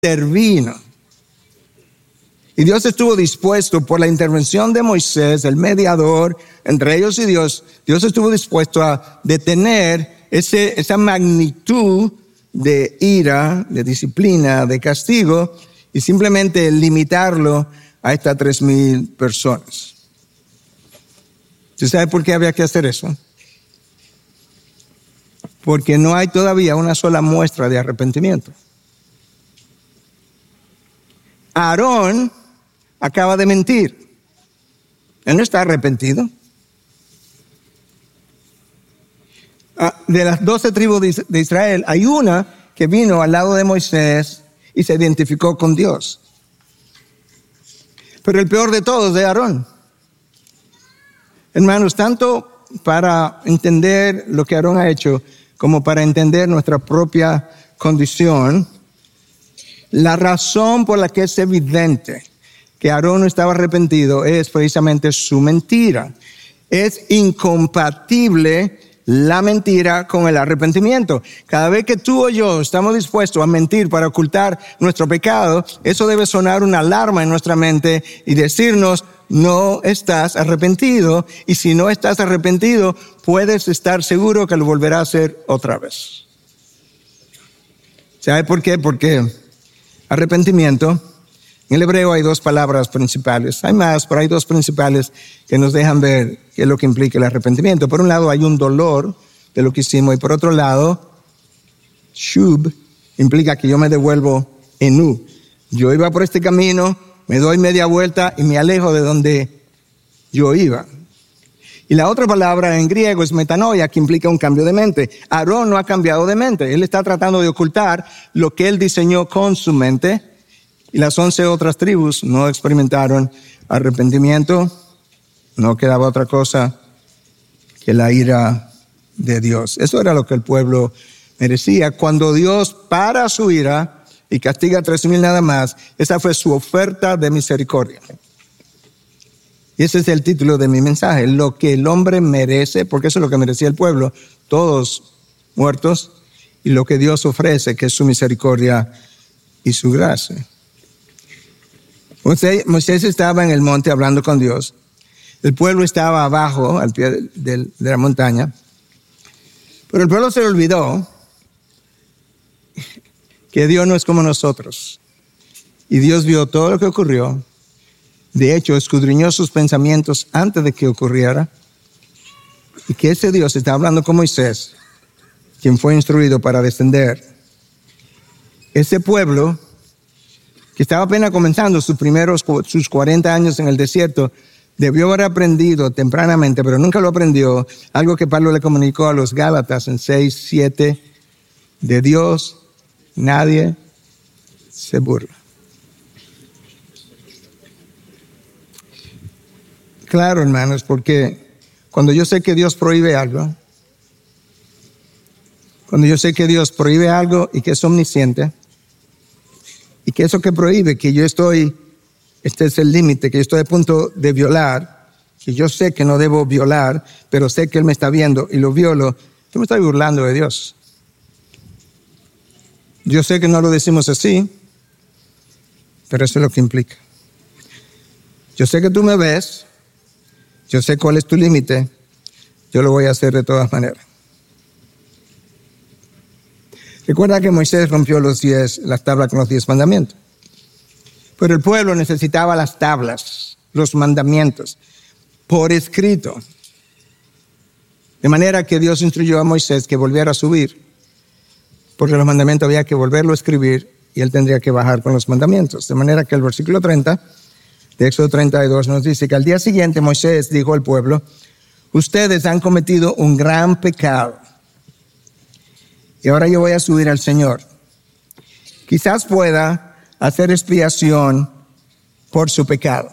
intervino. Y Dios estuvo dispuesto, por la intervención de Moisés, el mediador entre ellos y Dios, Dios estuvo dispuesto a detener esa magnitud de ira, de disciplina, de castigo, y simplemente limitarlo a estas 3,000 personas. ¿Usted sabe por qué había que hacer eso? Porque no hay todavía una sola muestra de arrepentimiento. Aarón acaba de mentir. Él no está arrepentido. De las 12 tribus de Israel, hay una que vino al lado de Moisés y se identificó con Dios. Pero el peor de todos es de Aarón. Hermanos, tanto para entender lo que Aarón ha hecho, como para entender nuestra propia condición, la razón por la que es evidente que Aarón no estaba arrepentido es precisamente su mentira. Es incompatible la mentira con el arrepentimiento. Cada vez que tú o yo estamos dispuestos a mentir para ocultar nuestro pecado, eso debe sonar una alarma en nuestra mente y decirnos: no estás arrepentido, y si no estás arrepentido, puedes estar seguro que lo volverá a hacer otra vez. ¿Sabe por qué? Porque arrepentimiento, en el hebreo hay 2 palabras principales. Hay más, pero hay 2 principales que nos dejan ver qué es lo que implica el arrepentimiento. Por un lado hay un dolor de lo que hicimos, y por otro lado, shub implica que yo me devuelvo en U. Yo iba por este camino, me doy media vuelta y me alejo de donde yo iba. Y la otra palabra en griego es metanoia, que implica un cambio de mente. Aarón no ha cambiado de mente. Él está tratando de ocultar lo que él diseñó con su mente. Y las 11 otras tribus no experimentaron arrepentimiento. No quedaba otra cosa que la ira de Dios. Eso era lo que el pueblo merecía. Cuando Dios para su ira y castiga a 3,000 nada más, esa fue su oferta de misericordia. Y ese es el título de mi mensaje: lo que el hombre merece, porque eso es lo que merecía el pueblo, todos muertos, y lo que Dios ofrece, que es su misericordia y su gracia. Moisés estaba en el monte hablando con Dios. El pueblo estaba abajo, al pie de la montaña. Pero el pueblo se le olvidó que Dios no es como nosotros. Y Dios vio todo lo que ocurrió. De hecho, escudriñó sus pensamientos antes de que ocurriera. Y que ese Dios está hablando con Moisés, quien fue instruido para descender. Ese pueblo, que estaba apenas comenzando sus 40 años en el desierto, debió haber aprendido tempranamente, pero nunca lo aprendió, algo que Pablo le comunicó a los Gálatas en 6:7: de Dios nadie se burla. Claro, hermanos, porque cuando yo sé que Dios prohíbe algo, y que es omnisciente, y que eso que prohíbe, que este es el límite, que yo estoy a punto de violar, que yo sé que no debo violar, pero sé que Él me está viendo y lo violo, yo me estoy burlando de Dios. Yo sé que no lo decimos así, pero eso es lo que implica. Yo sé que tú me ves, yo sé cuál es tu límite, yo lo voy a hacer de todas maneras. Recuerda que Moisés rompió las tablas con los 10 mandamientos. Pero el pueblo necesitaba las tablas, los mandamientos, por escrito. De manera que Dios instruyó a Moisés que volviera a subir, porque los mandamientos había que volverlo a escribir y él tendría que bajar con los mandamientos. De manera que el versículo 30 de Éxodo 32 nos dice que al día siguiente Moisés dijo al pueblo: ustedes han cometido un gran pecado. Y ahora yo voy a subir al Señor. Quizás pueda hacer expiación por su pecado.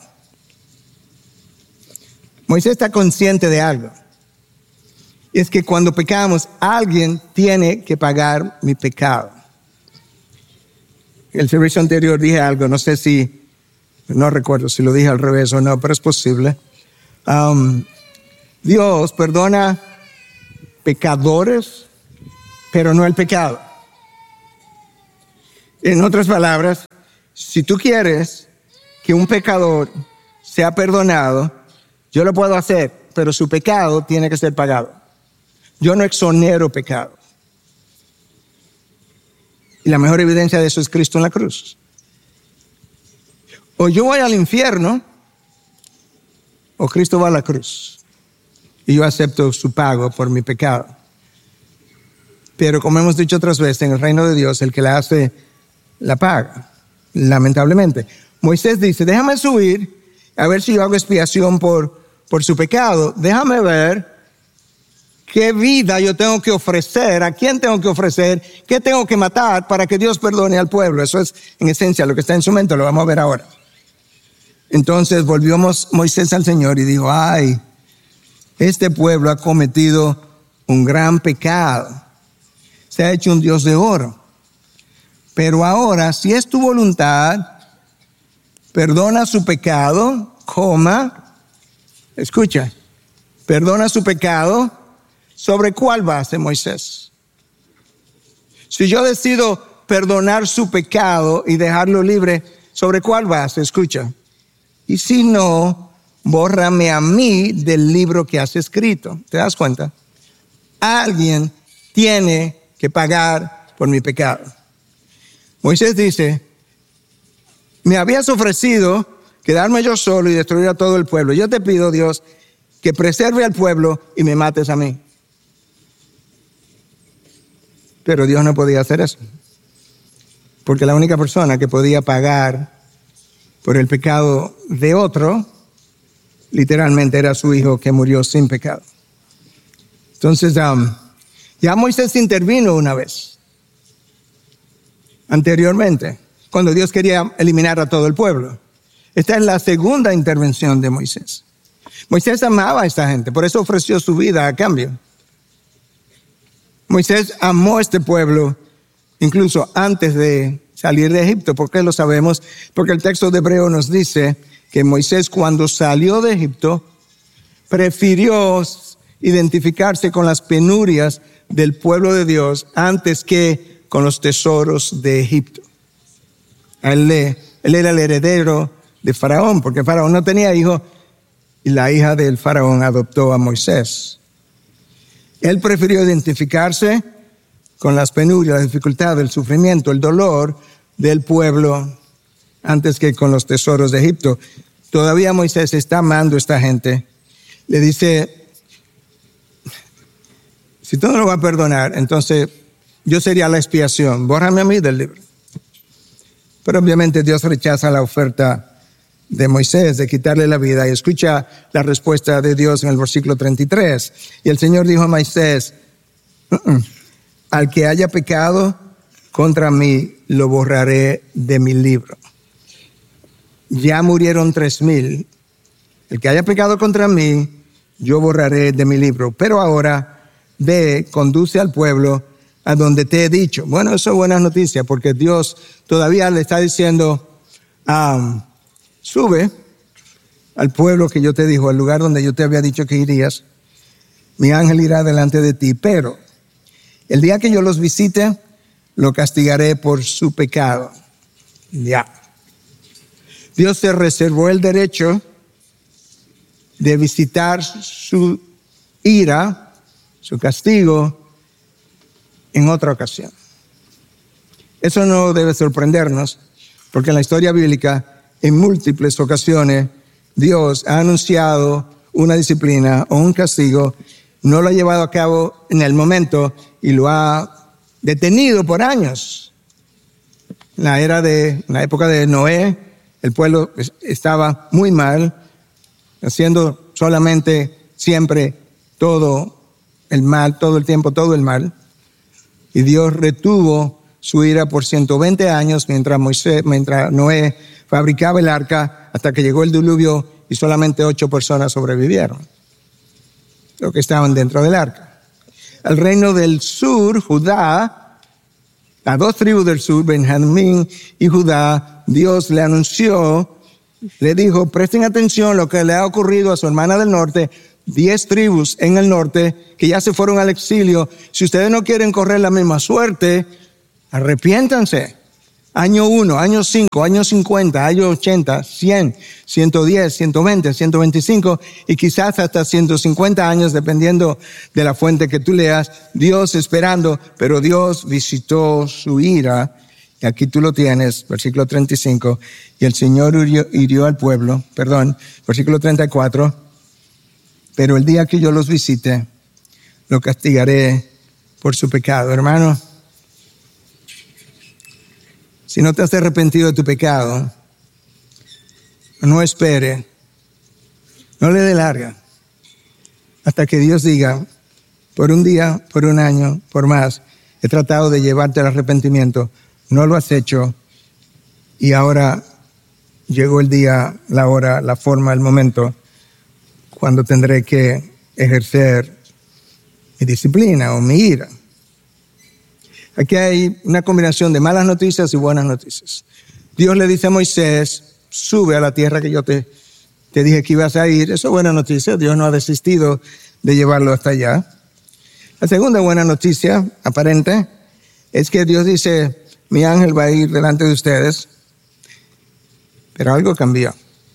Moisés está consciente de algo. Y es que cuando pecamos, alguien tiene que pagar mi pecado. En el servicio anterior dije algo, no recuerdo si lo dije al revés o no, pero es posible. Dios perdona pecadores, pero no el pecado. En otras palabras, si tú quieres que un pecador sea perdonado, yo lo puedo hacer, pero su pecado tiene que ser pagado. Yo no exonero pecado. Y la mejor evidencia de eso es Cristo en la cruz. O yo voy al infierno, o Cristo va a la cruz. Y yo acepto su pago por mi pecado. Pero como hemos dicho otras veces, en el reino de Dios, el que la hace, la paga. Lamentablemente. Moisés dice, déjame subir, a ver si yo hago expiación por su pecado. Déjame ver qué vida yo tengo que ofrecer, a quién tengo que ofrecer, qué tengo que matar para que Dios perdone al pueblo. Eso es en esencia lo que está en su mente, lo vamos a ver ahora. Entonces volvió Moisés al Señor y dijo, ay, este pueblo ha cometido un gran pecado. Se ha hecho un Dios de oro. Pero ahora, si es tu voluntad, perdona su pecado, escucha, perdona su pecado, ¿sobre cuál base, Moisés? Si yo decido perdonar su pecado y dejarlo libre, ¿sobre cuál base? Escucha. Y si no, bórrame a mí del libro que has escrito. ¿Te das cuenta? Alguien tiene que pagar por mi pecado. Moisés dice, me habías ofrecido quedarme yo solo y destruir a todo el pueblo. Yo te pido, Dios, que preserve al pueblo y me mates a mí. Pero Dios no podía hacer eso. Porque la única persona que podía pagar por el pecado de otro, literalmente era su hijo que murió sin pecado. Entonces, ya Moisés intervino una vez. Anteriormente, cuando Dios quería eliminar a todo el pueblo. Esta es la segunda intervención de Moisés. Moisés amaba a esta gente, por eso ofreció su vida a cambio. Moisés amó a este pueblo incluso antes de salir de Egipto. ¿Por qué lo sabemos? Porque el texto de Hebreo nos dice que Moisés, cuando salió de Egipto, prefirió identificarse con las penurias del pueblo de Dios antes que con los tesoros de Egipto. Él era el heredero de Faraón, porque Faraón no tenía hijo y la hija del Faraón adoptó a Moisés. Él prefirió identificarse con las penurias, la dificultad, el sufrimiento, el dolor del pueblo antes que con los tesoros de Egipto. Todavía Moisés está amando a esta gente. Le dice, si tú no lo vas a perdonar, entonces yo sería la expiación. Bórrame a mí del libro. Pero obviamente Dios rechaza la oferta de Moisés de quitarle la vida. Y escucha la respuesta de Dios en el versículo 33. Y el Señor dijo a Moisés, al que haya pecado contra mí, lo borraré de mi libro. Ya murieron 3,000. El que haya pecado contra mí, yo borraré de mi libro. Pero ahora, ve, conduce al pueblo a donde te he dicho. Bueno, eso es buena noticia, porque Dios todavía le está diciendo, sube al pueblo que yo te dijo, al lugar donde yo te había dicho que irías. Mi ángel irá delante de ti, pero el día que yo los visite, lo castigaré por su pecado. Ya. Dios se reservó el derecho de visitar su ira, su castigo, en otra ocasión. Eso no debe sorprendernos, porque en la historia bíblica, en múltiples ocasiones, Dios ha anunciado una disciplina o un castigo, no lo ha llevado a cabo en el momento y lo ha detenido por años. En la época de Noé, el pueblo estaba muy mal, haciendo solamente siempre todo el mal, todo el tiempo, todo el mal. Y Dios retuvo su ira por 120 años mientras Noé fabricaba el arca hasta que llegó el diluvio y solamente 8 personas sobrevivieron, los que estaban dentro del arca. El reino del sur, Judá, las 2 tribus del sur, Benjamín y Judá, Dios le anunció, le dijo, presten atención a lo que le ha ocurrido a su hermana del norte, 10 tribus en el norte que ya se fueron al exilio. Si ustedes no quieren correr la misma suerte, arrepiéntanse, Año 1, año 5, año 50, año 80, 100, 110, 120, 125 y quizás hasta 150 años, dependiendo de la fuente que tú leas. Dios esperando, pero Dios visitó su ira. Y aquí tú lo tienes, versículo 35. Y el Señor hirió al pueblo, versículo 34. Pero el día que yo los visite, lo castigaré por su pecado. Hermano, si no te has arrepentido de tu pecado, no espere, no le dé larga, hasta que Dios diga, por un día, por un año, por más, he tratado de llevarte al arrepentimiento, no lo has hecho, y ahora llegó el día, la hora, la forma, el momento, cuando tendré que ejercer mi disciplina o mi ira. Aquí hay una combinación de malas noticias y buenas noticias. Dios le dice a Moisés, sube a la tierra que yo te dije que ibas a ir. Eso es buena noticia. Dios no ha desistido de llevarlo hasta allá. La segunda buena noticia aparente es que Dios dice, mi ángel va a ir delante de ustedes. Pero algo cambió.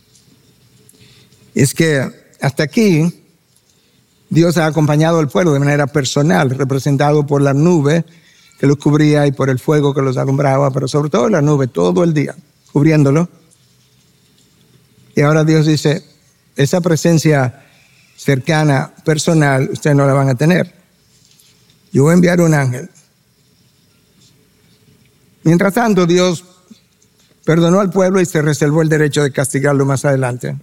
Es que hasta aquí Dios ha acompañado al pueblo de manera personal, representado por la nube que los cubría y por el fuego que los alumbraba, pero sobre todo la nube todo el día, cubriéndolo. Y ahora Dios dice, esa presencia cercana, personal, ustedes no la van a tener. Yo voy a enviar un ángel. Mientras tanto, Dios perdonó al pueblo y se reservó el derecho de castigarlo más adelante.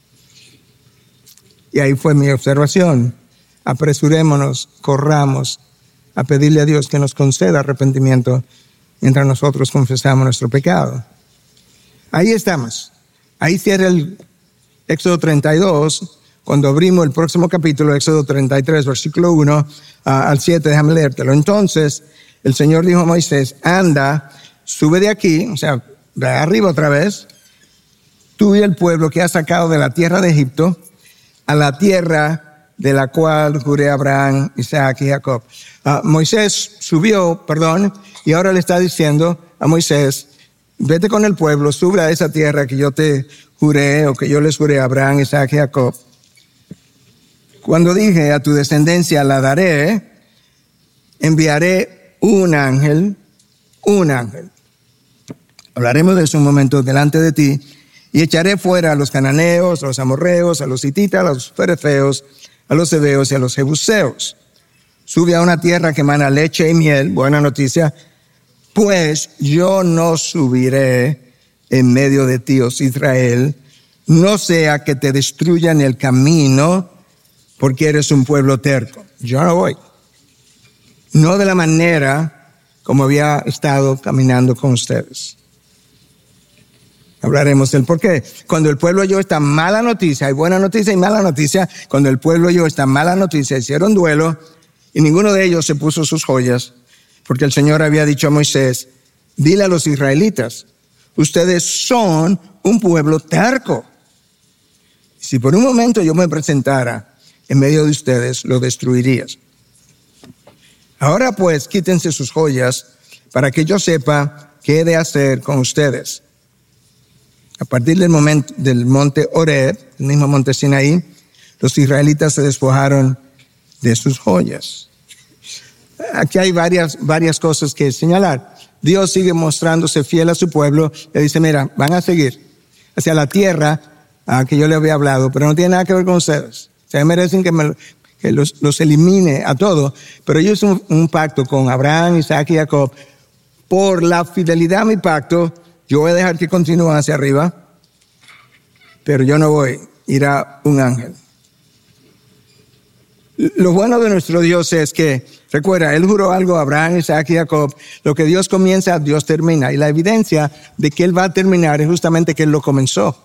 Y ahí fue mi observación. Apresurémonos, corramos a pedirle a Dios que nos conceda arrepentimiento mientras nosotros confesamos nuestro pecado. Ahí estamos. Ahí cierra el Éxodo 32. Cuando abrimos el próximo capítulo, Éxodo 33, versículo 1 al 7, déjame leértelo. Entonces, el Señor dijo a Moisés, anda, sube de aquí, o sea, de arriba otra vez, tú y el pueblo que has sacado de la tierra de Egipto, a la tierra de la cual juré a Abraham, Isaac y Jacob. Moisés subió, y ahora le está diciendo a Moisés, vete con el pueblo, sube a esa tierra que yo te juré, o que yo les juré a Abraham, Isaac y Jacob. Cuando dije, a tu descendencia la daré, enviaré un ángel. Hablaremos de eso un momento delante de ti, y echaré fuera a los cananeos, a los amorreos, a los hititas, a los ferefeos, a los heveos y a los jebuseos. Sube a una tierra que emana leche y miel, buena noticia, pues yo no subiré en medio de ti, oh Israel, no sea que te destruyan el camino, porque eres un pueblo terco. Yo no voy. No de la manera como había estado caminando con ustedes. Hablaremos del por qué. Cuando el pueblo oyó esta mala noticia, hay buena noticia y mala noticia. Cuando el pueblo oyó esta mala noticia, hicieron duelo y ninguno de ellos se puso sus joyas, porque el Señor había dicho a Moisés, dile a los israelitas, ustedes son un pueblo terco. Si por un momento yo me presentara en medio de ustedes, lo destruirías. Ahora pues, quítense sus joyas para que yo sepa qué he de hacer con ustedes. A partir del monte Horeb, el mismo monte Sinaí, los israelitas se despojaron de sus joyas. Aquí hay varias cosas que señalar. Dios sigue mostrándose fiel a su pueblo. Le dice, mira, van a seguir hacia la tierra que yo les había hablado, pero no tiene nada que ver con ustedes. Se merecen que los elimine a todos. Pero yo hice un pacto con Abraham, Isaac y Jacob. Por la fidelidad a mi pacto, yo voy a dejar que continúen hacia arriba, pero yo no voy, irá un ángel. Lo bueno de nuestro Dios es que, recuerda, Él juró algo a Abraham, Isaac y Jacob. Lo que Dios comienza, Dios termina. Y la evidencia de que Él va a terminar es justamente que Él lo comenzó.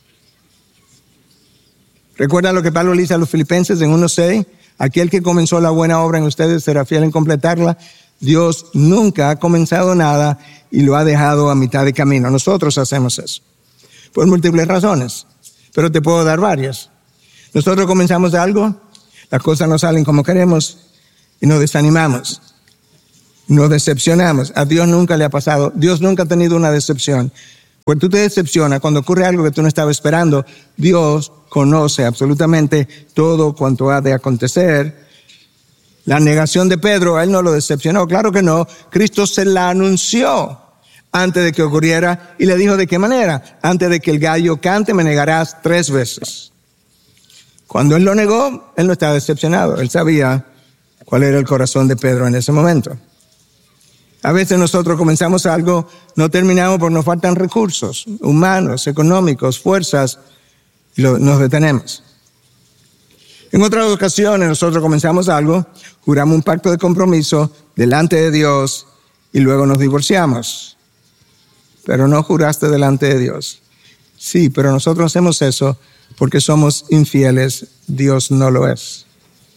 Recuerda lo que Pablo le dice a los filipenses en 1:6. Aquel que comenzó la buena obra en ustedes será fiel en completarla. Dios nunca ha comenzado nada y lo ha dejado a mitad de camino. Nosotros hacemos eso por múltiples razones, pero te puedo dar varias. Nosotros comenzamos algo, las cosas no salen como queremos y nos desanimamos. Nos decepcionamos. A Dios nunca le ha pasado. Dios nunca ha tenido una decepción. Cuando tú te decepcionas, cuando ocurre algo que tú no estabas esperando, Dios conoce absolutamente todo cuanto ha de acontecer. La negación de Pedro, a él no lo decepcionó. Claro que no. Cristo se la anunció antes de que ocurriera y le dijo de qué manera. Antes de que el gallo cante, me negarás 3 veces. Cuando él lo negó, él no estaba decepcionado. Él sabía cuál era el corazón de Pedro en ese momento. A veces nosotros comenzamos algo, no terminamos porque nos faltan recursos humanos, económicos, fuerzas, y nos detenemos. En otras ocasiones nosotros comenzamos algo, juramos un pacto de compromiso delante de Dios y luego nos divorciamos. Pero no juraste delante de Dios. Sí, pero nosotros hacemos eso porque somos infieles, Dios no lo es.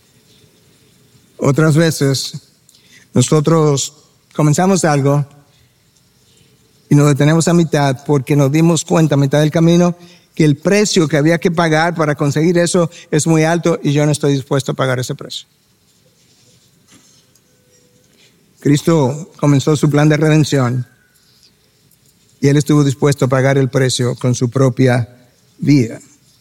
Otras veces nosotros comenzamos algo y nos detenemos a mitad porque nos dimos cuenta a mitad del camino que el precio que había que pagar para conseguir eso es muy alto y yo no estoy dispuesto a pagar ese precio. Cristo comenzó su plan de redención y Él estuvo dispuesto a pagar el precio con su propia vida.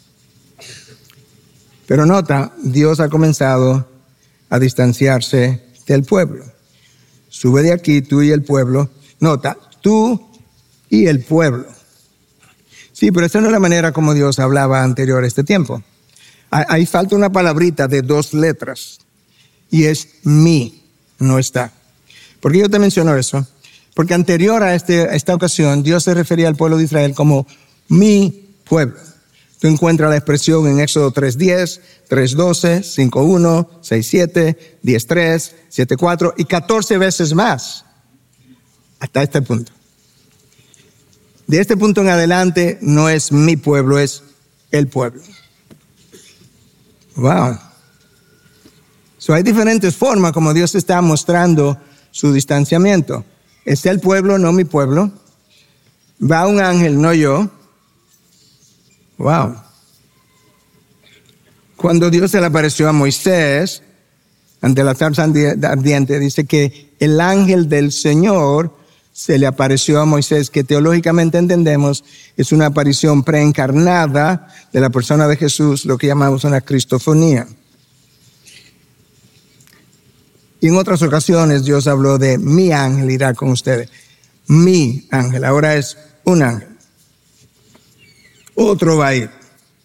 Pero nota, Dios ha comenzado a distanciarse del pueblo. Sube de aquí, tú y el pueblo. Nota, tú y el pueblo. Sí, pero esa no es la manera como Dios hablaba anterior a este tiempo. Ahí falta una palabrita de 2 letras. Y es mi, no está. ¿Por qué yo te menciono eso? Porque anterior a esta ocasión, Dios se refería al pueblo de Israel como mi pueblo. Tú encuentras la expresión en Éxodo 3:10, 3:12, 5:1, 6:7, 10:3, 7:4 y 14 veces más. Hasta este punto. De este punto en adelante no es mi pueblo, es el pueblo. Wow. Hay diferentes formas como Dios está mostrando su distanciamiento. Es el pueblo, no mi pueblo. Va un ángel, no yo. Wow. Cuando Dios se le apareció a Moisés ante la zarza ardiente, dice que el ángel del Señor se le apareció a Moisés, que teológicamente entendemos es una aparición preencarnada de la persona de Jesús, lo que llamamos una cristofonía. Y en otras ocasiones Dios habló de mi ángel irá con ustedes. Mi ángel, ahora es un ángel. Otro va a ir.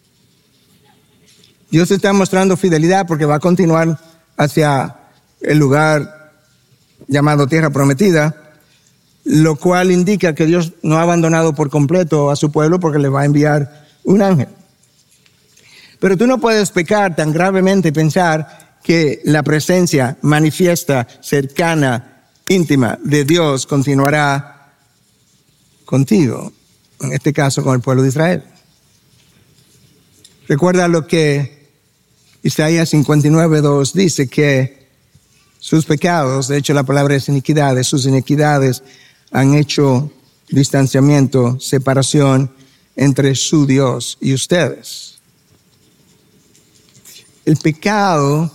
Dios está mostrando fidelidad porque va a continuar hacia el lugar llamado Tierra Prometida, lo cual indica que Dios no ha abandonado por completo a su pueblo porque le va a enviar un ángel. Pero tú no puedes pecar tan gravemente y pensar que la presencia manifiesta, cercana, íntima de Dios continuará contigo, en este caso con el pueblo de Israel. Recuerda lo que Isaías 59:2 dice, que sus pecados, de hecho la palabra es iniquidades, sus iniquidades han hecho distanciamiento, separación entre su Dios y ustedes. El pecado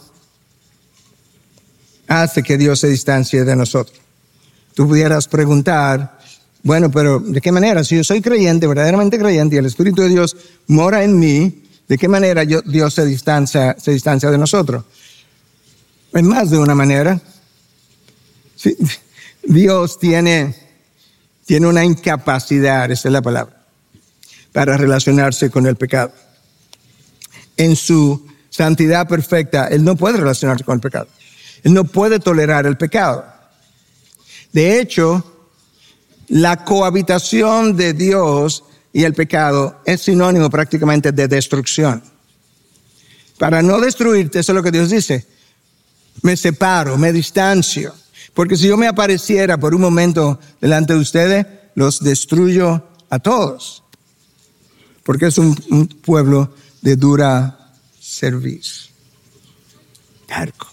hace que Dios se distancie de nosotros. Tú pudieras preguntar, bueno, pero ¿de qué manera? Si yo soy creyente, verdaderamente creyente, y el Espíritu de Dios mora en mí, ¿de qué manera Dios se distancia de nosotros? En más de una manera. Sí, Dios tiene una incapacidad, esa es la palabra, para relacionarse con el pecado. En su santidad perfecta, Él no puede relacionarse con el pecado. Él no puede tolerar el pecado. De hecho, la cohabitación de Dios y el pecado es sinónimo prácticamente de destrucción. Para no destruirte, eso es lo que Dios dice. Me separo, me distancio. Porque si yo me apareciera por un momento delante de ustedes, los destruyo a todos. Porque es un pueblo de dura cerviz. Terco.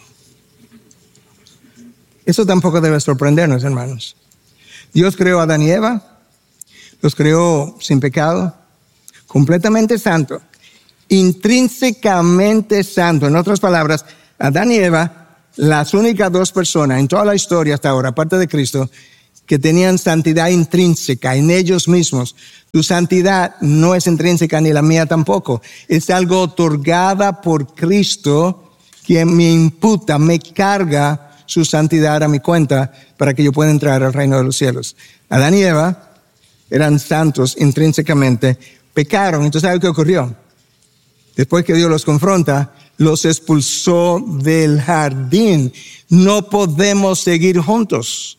Eso tampoco debe sorprendernos, hermanos. Dios creó a Adán y Eva, los creó sin pecado, completamente santo, intrínsecamente santo. En otras palabras, Adán y Eva las únicas dos personas en toda la historia hasta ahora, aparte de Cristo, que tenían santidad intrínseca en ellos mismos. Tu santidad no es intrínseca ni la mía tampoco. Es algo otorgada por Cristo, quien me imputa, me carga su santidad a mi cuenta para que yo pueda entrar al reino de los cielos. Adán y Eva eran santos intrínsecamente, pecaron. Entonces, ¿sabe qué ocurrió? Después que Dios los confronta, los expulsó del jardín. No podemos seguir juntos.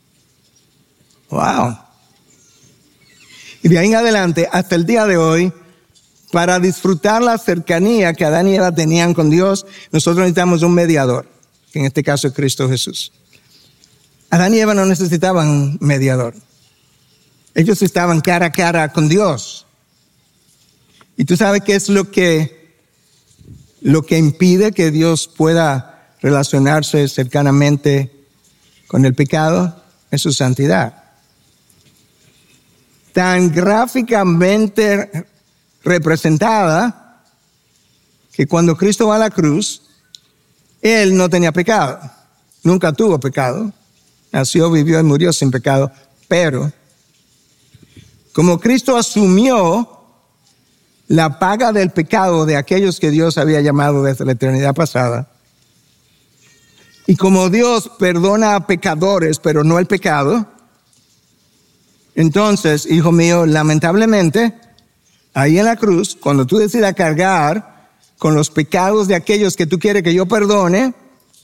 Wow. Y de ahí en adelante, hasta el día de hoy, para disfrutar la cercanía que Adán y Eva tenían con Dios, nosotros necesitamos un mediador, que en este caso es Cristo Jesús. Adán y Eva no necesitaban un mediador. Ellos estaban cara a cara con Dios. ¿Y tú sabes qué es lo que impide que Dios pueda relacionarse cercanamente con el pecado? Es su santidad. Tan gráficamente representada que cuando Cristo va a la cruz, Él no tenía pecado. Nunca tuvo pecado. Nació, vivió y murió sin pecado. Pero, como Cristo asumió la paga del pecado de aquellos que Dios había llamado desde la eternidad pasada, y como Dios perdona a pecadores, pero no el pecado, entonces, hijo mío, lamentablemente, ahí en la cruz, cuando tú decidas cargar con los pecados de aquellos que tú quieres que yo perdone,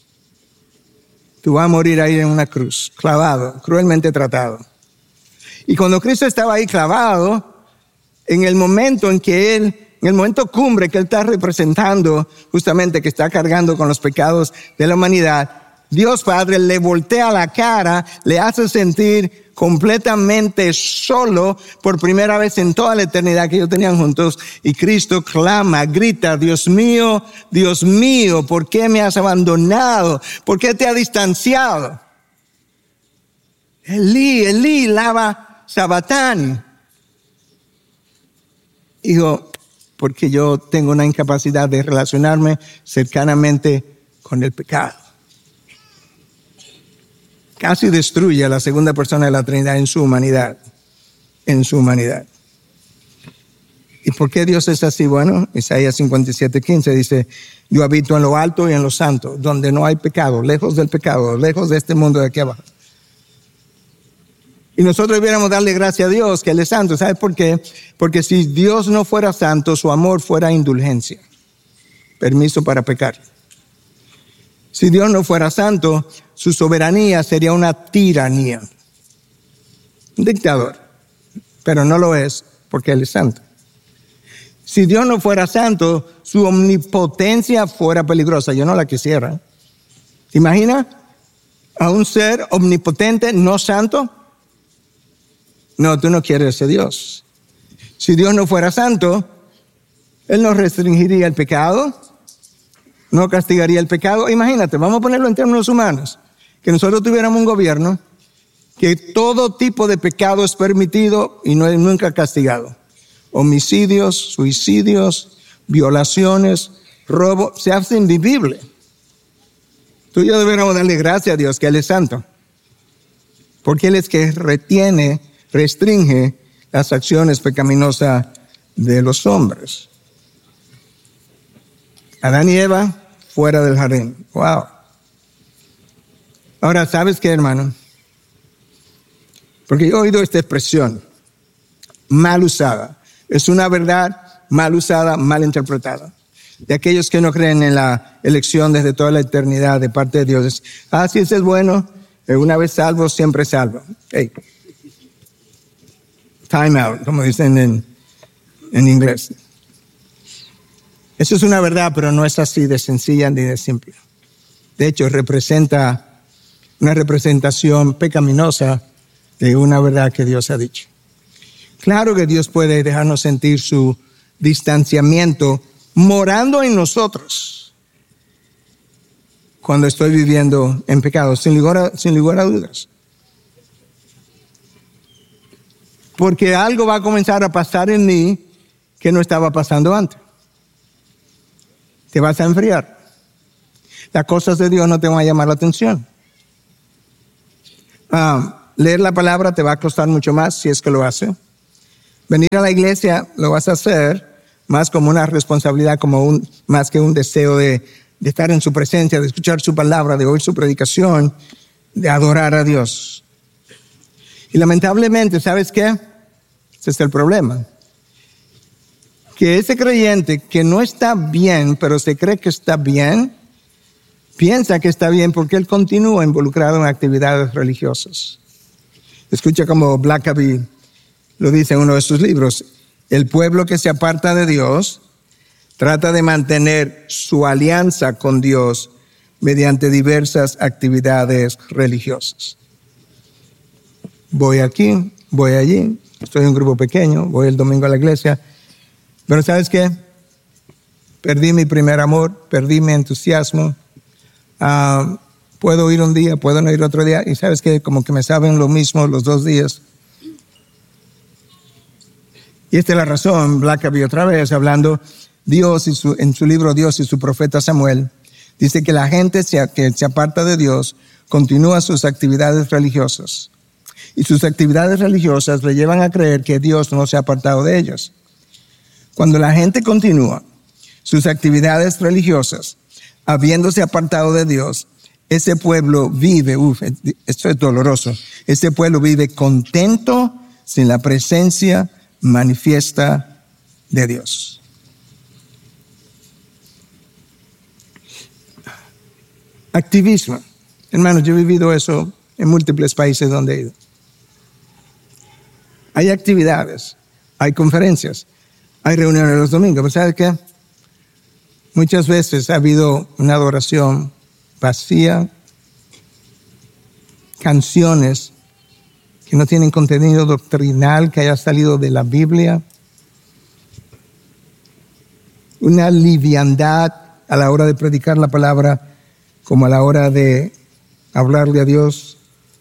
tú vas a morir ahí en una cruz, clavado, cruelmente tratado. Y cuando Cristo estaba ahí clavado, en el momento en que en el momento cumbre que Él está representando, justamente que está cargando con los pecados de la humanidad, Dios Padre le voltea la cara, le hace sentir completamente solo por primera vez en toda la eternidad que ellos tenían juntos. Y Cristo clama, grita: Dios mío, ¿por qué me has abandonado? ¿Por qué te has distanciado? Elí, Elí, lama sabachthani. Dijo, porque yo tengo una incapacidad de relacionarme cercanamente con el pecado. Casi destruye a la segunda persona de la Trinidad en su humanidad. En su humanidad. ¿Y por qué Dios es así? Bueno, Isaías 57:15 dice: yo habito en lo alto y en lo santo, donde no hay pecado, lejos del pecado, lejos de este mundo de aquí abajo. Y nosotros debiéramos darle gracias a Dios que Él es santo. ¿Sabes por qué? Porque si Dios no fuera santo, su amor fuera indulgencia, permiso para pecar. Si Dios no fuera santo, su soberanía sería una tiranía, un dictador, pero no lo es porque Él es santo. Si Dios no fuera santo, su omnipotencia fuera peligrosa. Yo no la quisiera. ¿Te imaginas a un ser omnipotente no santo? No, tú no quieres ese Dios. Si Dios no fuera santo, Él no restringiría el pecado, no castigaría el pecado. Imagínate, vamos a ponerlo en términos humanos, que nosotros tuviéramos un gobierno que todo tipo de pecado es permitido y no es nunca castigado. Homicidios, suicidios, violaciones, robo, se hace invivible. Tú y yo deberíamos darle gracias a Dios que Él es santo, porque Él es que restringe las acciones pecaminosas de los hombres. Adán y Eva fuera del jardín. Wow. Ahora, ¿sabes qué, hermano? Porque yo he oído esta expresión mal usada. Es una verdad mal usada, mal interpretada. De aquellos que no creen en la elección desde toda la eternidad de parte de Dios. Si ese es bueno, una vez salvo, siempre salvo. Hey. Time out, como dicen en inglés. Eso es una verdad, pero no es así de sencilla ni de simple. De hecho, representa una representación pecaminosa de una verdad que Dios ha dicho. Claro que Dios puede dejarnos sentir su distanciamiento morando en nosotros cuando estoy viviendo en pecado, sin lugar a dudas. Porque algo va a comenzar a pasar en mí que no estaba pasando antes. Te vas a enfriar. Las cosas de Dios no te van a llamar la atención. Leer la palabra te va a costar mucho más si es que lo hace. Venir a la iglesia lo vas a hacer más como una responsabilidad, más que un deseo de estar en su presencia, de escuchar su palabra, de oír su predicación, de adorar a Dios. Y lamentablemente, ¿sabes qué? Ese es el problema. Que ese creyente que no está bien, pero se cree que está bien, piensa que está bien porque él continúa involucrado en actividades religiosas. Escucha como Blackaby lo dice en uno de sus libros. El pueblo que se aparta de Dios trata de mantener su alianza con Dios mediante diversas actividades religiosas. Voy aquí, voy allí, estoy en un grupo pequeño, voy el domingo a la iglesia, pero ¿sabes qué? Perdí mi primer amor, perdí mi entusiasmo. Puedo ir un día, puedo no ir otro día, y ¿sabes qué? Como que me saben lo mismo los 2 días. Y esta es la razón, Blackaby otra vez, hablando Dios en su libro Dios y su profeta Samuel, dice que la gente que se aparta de Dios continúa sus actividades religiosas. Y sus actividades religiosas le llevan a creer que Dios no se ha apartado de ellos. Cuando la gente continúa sus actividades religiosas, habiéndose apartado de Dios, ese pueblo vive, esto es doloroso, ese pueblo vive contento sin la presencia manifiesta de Dios. Activismo. Hermanos, yo he vivido eso en múltiples países donde he ido. Hay actividades, hay conferencias, hay reuniones los domingos, pero ¿sabes qué? Muchas veces ha habido una adoración vacía, canciones que no tienen contenido doctrinal que haya salido de la Biblia, una liviandad a la hora de predicar la palabra como a la hora de hablarle a Dios.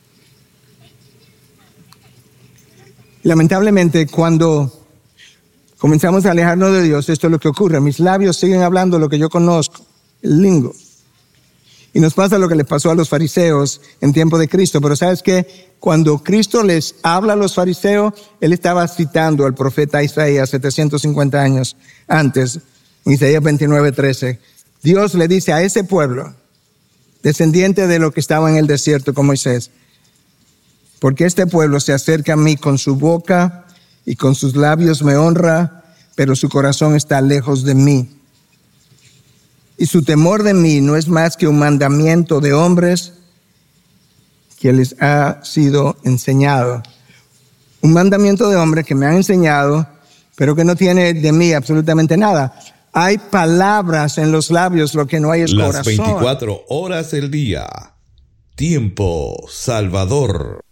Lamentablemente, cuando comenzamos a alejarnos de Dios, esto es lo que ocurre. Mis labios siguen hablando lo que yo conozco, el lingo. Y nos pasa lo que les pasó a los fariseos en tiempo de Cristo. Pero ¿sabes qué? Cuando Cristo les habla a los fariseos, Él estaba citando al profeta Isaías 750 años antes, en Isaías 29:13. Dios le dice a ese pueblo, descendiente de lo que estaba en el desierto con Moisés, porque este pueblo se acerca a mí con su boca y con sus labios me honra, pero su corazón está lejos de mí. Y su temor de mí no es más que un mandamiento de hombres que les ha sido enseñado. Un mandamiento de hombres que me han enseñado, pero que no tiene de mí absolutamente nada. Hay palabras en los labios, lo que no hay es corazón. Las 24 horas del día. Tiempo Salvador.